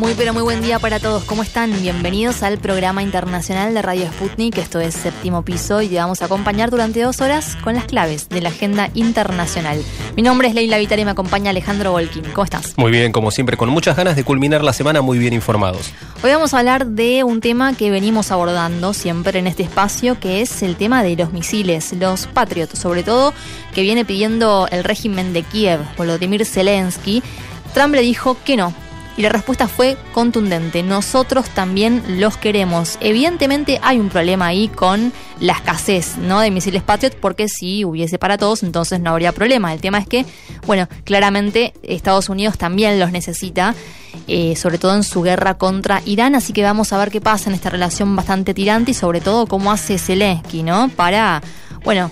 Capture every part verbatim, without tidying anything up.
Muy pero muy buen día para todos. ¿Cómo están? Bienvenidos al programa internacional de Radio Sputnik. Esto es Séptimo Piso y te vamos a acompañar durante dos horas con las claves de la agenda internacional. Mi nombre es Leila Vitari y me acompaña Alejandro Volkin. ¿Cómo estás? Muy bien, como siempre, con muchas ganas de culminar la semana muy bien informados. Hoy vamos a hablar de un tema que venimos abordando siempre en este espacio, que es el tema de los misiles, los Patriot, sobre todo, que viene pidiendo el régimen de Kiev, Volodymyr Zelensky. Trump le dijo que no. Y la respuesta fue contundente. Nosotros también los queremos. Evidentemente hay un problema ahí con la escasez, ¿no?, de misiles Patriot, porque si hubiese para todos, entonces no habría problema. El tema es que, bueno, claramente Estados Unidos también los necesita, eh, sobre todo en su guerra contra Irán. Así que vamos a ver qué pasa en esta relación bastante tirante y sobre todo cómo hace Zelensky, ¿no?, para, bueno,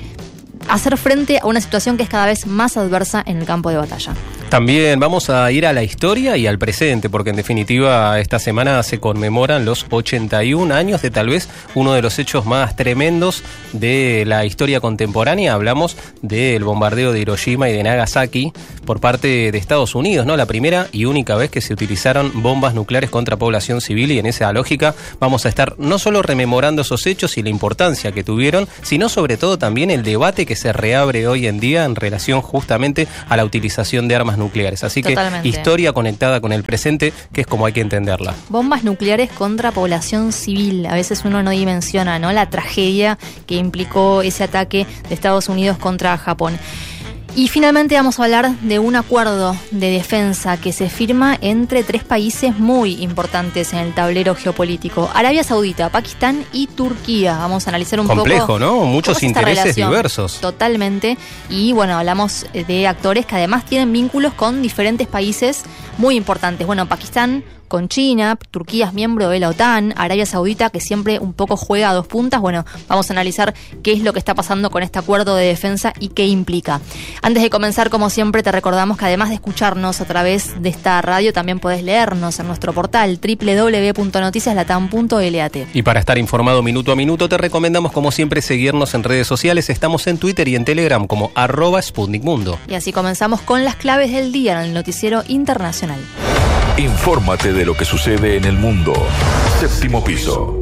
hacer frente a una situación que es cada vez más adversa en el campo de batalla. También vamos a ir a la historia y al presente, porque en definitiva esta semana se conmemoran los ochenta y un años de tal vez uno de los hechos más tremendos de la historia contemporánea. Hablamos del bombardeo de Hiroshima y de Nagasaki por parte de Estados Unidos, ¿no? La primera y única vez que se utilizaron bombas nucleares contra población civil, y en esa lógica vamos a estar no solo rememorando esos hechos y la importancia que tuvieron, sino sobre todo también el debate que se reabre hoy en día en relación justamente a la utilización de armas nucleares. Así Totalmente. que historia conectada con el presente, que es como hay que entenderla. Bombas nucleares contra población civil. A veces uno no dimensiona, ¿no?, la tragedia que implicó ese ataque de Estados Unidos contra Japón. Y finalmente vamos a hablar de un acuerdo de defensa que se firma entre tres países muy importantes en el tablero geopolítico: Arabia Saudita, Pakistán y Turquía. Vamos a analizar un Complejo, poco... Complejo, ¿no? Muchos intereses diversos. Totalmente. Y bueno, hablamos de actores que además tienen vínculos con diferentes países muy importantes. Bueno, Pakistán con China, Turquía es miembro de la OTAN, Arabia Saudita, que siempre un poco juega a dos puntas. Bueno, vamos a analizar qué es lo que está pasando con este acuerdo de defensa y qué implica. Antes de comenzar, como siempre, te recordamos que además de escucharnos a través de esta radio, también podés leernos en nuestro portal doble u doble u doble u punto noticias latam punto lat. Y para estar informado minuto a minuto, te recomendamos, como siempre, seguirnos en redes sociales. Estamos en Twitter y en Telegram como arroba Sputnik Mundo. Y así comenzamos con las claves del día en el noticiero internacional. Infórmate de lo que sucede en el mundo. Séptimo Piso.